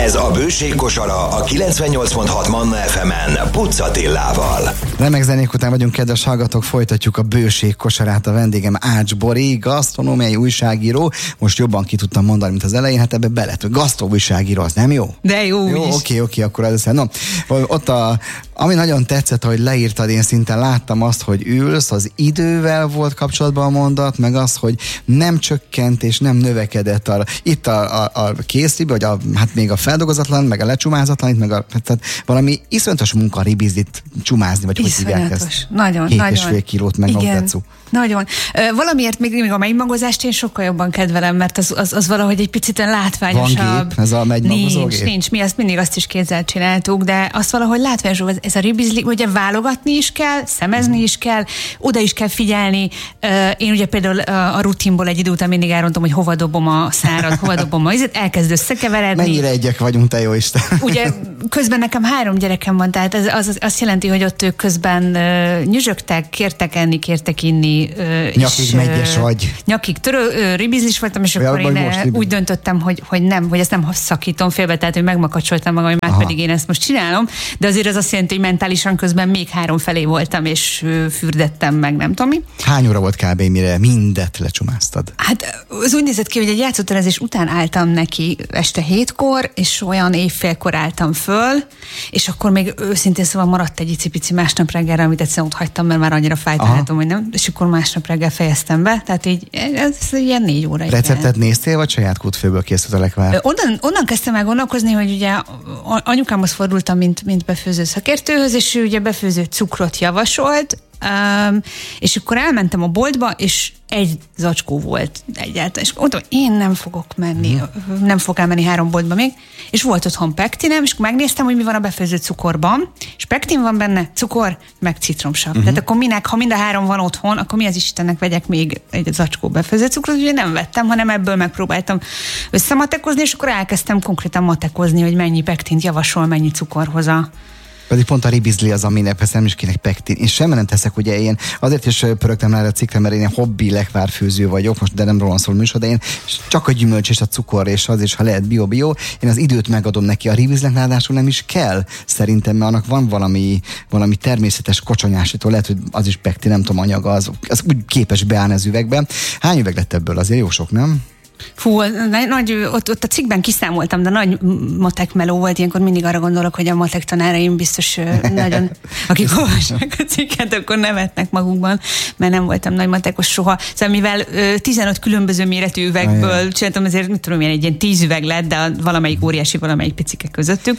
Ez a Bőség kosara a 98.6 Manna FM-en Pucz Attilával. Remek zenék után vagyunk, kedves hallgatók, folytatjuk a Bőség kosarát. A vendégem Ács Bori, gasztronómiai újságíró. Most jobban ki tudtam mondani, mint az elején, hát ebbe belet. Gasztro újságíró, az nem jó? De jó is. Oké, akkor ez no, ott ami nagyon tetszett, hogy leírtad, én szinte láttam azt, hogy ülsz, az idővel volt kapcsolatban a mondat, meg az, hogy nem csökkent és nem növekedett itt a készribe, vagy hát még a feldolgozatlan, meg a lecsumázatlan, itt meg tehát valami iszonyatos munka ribizlit csumázni, vagy hogy hívják ezt? Nagyon. 7,5 kilót meg nogdetszú. Nagyon. Valamiért még a megymagozást én sokkal jobban kedvelem, mert az valahogy egy picit látványosabb. Van gép? Ez a megymagozógép? Nincs. Mi mindig azt is kézzel csináltuk, de azt valahogy látványosabb. Ez a ribizli, ugye válogatni is kell, szemezni is kell, oda is kell figyelni. Én ugye például a rutinból egy idő után mindig elrontom, hogy hova dobom a szárat, hova dobom a ízet, elkezd összekeveredni. Mennyire egyek vagyunk, te jó Isten. Ugye közben nekem 3 gyerekem van, tehát ez azt jelenti, hogy ott ők közben nyüzsögtek, kértek enni, kértek inni. Nyakig megyes vagy. Nyakig ribizlis voltam, és akkor én úgy döntöttem, hogy nem, hogy ezt nem szakítom félbe, tehát hogy megmakacsoltam magam, hogy már pedig én ezt most csinálom, de azért az azt jelenti, hogy mentálisan közben még 3 felé voltam, és fürdettem meg, nem tudom mi. Hány óra volt kb. Mire mindet lecsumáztad? Hát az úgy nézett ki, hogy egy játszóterezés után álltam neki este 7-kor, és olyan évfélkor álltam föl, és akkor még őszintén szóval maradt egy icipici másnap reggelre, amit egyszerűen ott hagytam, mert már annyira fájt a hátam, hogy nem, és akkor másnap reggel fejeztem be, tehát így ez ilyen 4 óra. Receptet néztél, vagy saját kútfőből készült a lekvár? Onnan kezdtem el gondolkozni, hogy ugye anyukámhoz fordultam, mint befőző szakértőhöz, és ő ugye befőző cukrot javasolt, és akkor elmentem a boltba, és egy zacskó volt egyáltalán, és mondtam, hogy én nem fogok menni, nem fogok elmenni 3 boltba még, és volt otthon pektinem, és akkor megnéztem, hogy mi van a befőzött cukorban, és pektin van benne, cukor, meg citromsav. Tehát akkor ha mind a 3 van otthon, akkor mi az Istennek vegyek még egy zacskó befőzött cukrot, ugye nem vettem, hanem ebből megpróbáltam összematekozni, és akkor elkezdtem konkrétan matekozni, hogy mennyi pektint javasol, mennyi cukorhoz Pedig pont a ribizli az, aminek persze nem is kéne pektin. Én semmi nem teszek, ugye én azért is pörögtem rá a cikkre, mert én hobbi lekvárfőző vagyok, most de nem rólam szól műsor, de én csak a gyümölcs és a cukor, és az is, ha lehet bio, én az időt megadom neki. A ribizlinek ráadásul nem is kell, szerintem, mert annak van valami természetes kocsonyásító, lehet, hogy az is pektin, nem tudom, anyaga, az úgy képes beállni az üvegben. Hány üveg lett ebből? Azért jó sok, nem? Fú, ott a cikkben kiszámoltam, de nagy matek meló volt, ilyenkor mindig arra gondolok, hogy a matek tanáraim biztos nagyon, akik olvasnak a cikket, akkor nevetnek magukban, mert nem voltam nagy matekos soha. Szóval mivel 15 különböző méretű üvegből csináltam, azért mit tudom én, egy ilyen 10 üveg lett, de valamelyik óriási, valamelyik picike közöttük.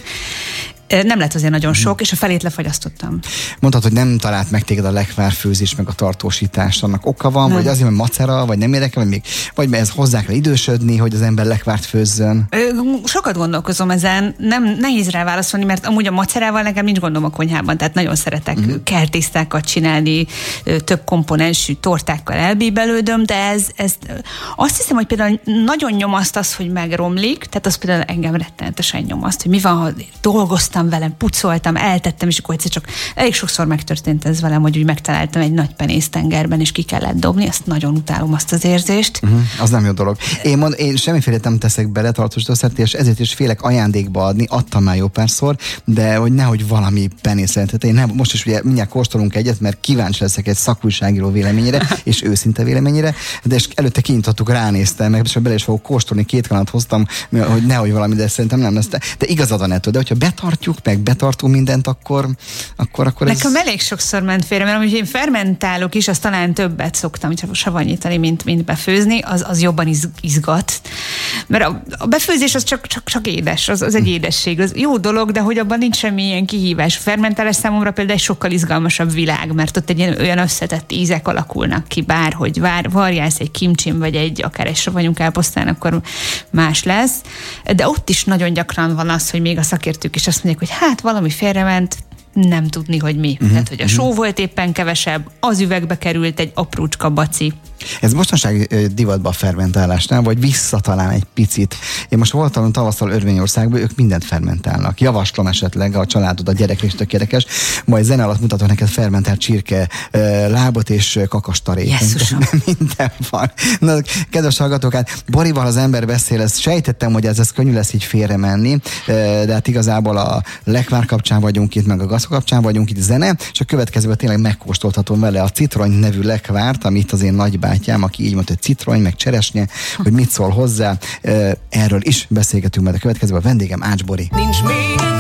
Nem lett azért nagyon sok, és a felét lefagyasztottam. Mondtad, hogy nem talált meg téged a lekvárfőzés, meg a tartósítás. Annak oka van, vagy azért, mert macera, vagy nem érdekel, vagy ez hozzá kell idősödni, hogy az ember lekvárt főzzön? Sokat gondolkozom ezen. Nehéz rá válaszolni, mert amúgy a macerával nekem nincs gondom a konyhában, tehát nagyon szeretek kertésztákat csinálni, több komponensű tortákkal elbíbelődöm, de ez azt hiszem, hogy például nagyon nyomaszt az, hogy megromlik, tehát az például engem rettenetesen nyomaszt, hogy mi van, ha dolgoztam velem, pucoltam, eltettem, és akkor egyszer csak elég sokszor megtörtént ez velem, hogy úgy megtaláltam egy nagy penésztengerben, és ki kellett dobni, azt nagyon utálom, azt az érzést. Az nem jó dolog. Én semmiféle nem teszek bele tartósítószert, és ezért is félek ajándékba adni, adtam már jó párszor, de hogy nehogy valami penészet. Most is ugye mindjárt kóstolunk egyet, mert kíváncsi leszek egy szakújságíró véleményére, és őszinte véleményére, de és előtte kinyitottuk, ránéztem, meg bele is fogok kóstolni, 2 kanalt hoztam, hogy nehogy valami, de szerintem nem lesz. De igazad van ettől, de hogyha betartjuk, meg betartunk mindent, akkor ez... Nekem elég sokszor ment félre, mert amúgy én fermentálok is, azt talán többet szoktam savanyítani, mint befőzni, az jobban izgat. Mert a befőzés az csak édes, az egy édesség. Az jó dolog, de hogy abban nincs semmi ilyen kihívás. A fermentálás számomra például egy sokkal izgalmasabb világ, mert ott egy olyan összetett ízek alakulnak ki, bárhogy varjálsz egy kimcsin, vagy akár egy savanyú káposztán, akkor más lesz. De ott is nagyon gyakran van az, hogy még a szakértők is azt mondják, hogy hát valami félrement, nem tudni, hogy mi. Tehát, hogy a só volt éppen kevesebb, az üvegbe került egy aprócska baci Ez mostanság divatban a fermentálásnál, vagy visszatalán egy picit. Én most voltam tavasszal Örményországban, ők mindent fermentálnak. Javaslom esetleg a családod, a gyerek is tök érdekes. Majd zene alatt mutatok neked fermentált csirke lábot és kakastarét. Minden van. Na, kedves hallgatók, hát Borival az ember beszél, ezt sejtettem, hogy ez könnyű lesz így félre menni, de hát igazából a lekvár kapcsán vagyunk itt, meg a gaszok kapcsán vagyunk itt, zene, és a következőben tényleg megkóstolhatom vele a Citrony nevű lekvárt, amit az én nagybátyám, aki így mondta, hogy citrony, meg cseresnye, hogy mit szól hozzá. Erről is beszélgetünk majd a következőben. A vendégem Ács Bori. Nincs még